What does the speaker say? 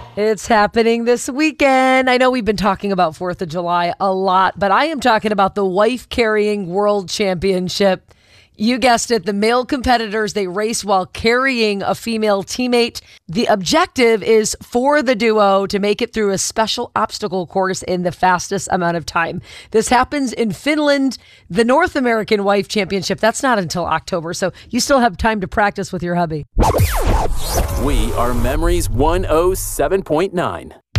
It's happening this weekend. I know we've been talking about 4th of July a lot, but I am talking about the Wife Carrying World Championship. You guessed it, the male competitors, they race while carrying a female teammate. The objective is for the duo to make it through a special obstacle course in the fastest amount of time. This happens in Finland. The North American Wife Championship, that's not until October, so you still have time to practice with your hubby. We are Memories 107.9.